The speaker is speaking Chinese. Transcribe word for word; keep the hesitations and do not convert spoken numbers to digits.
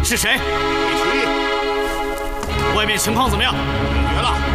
是谁？ 李奇， 外面情况怎么样？ 解决了。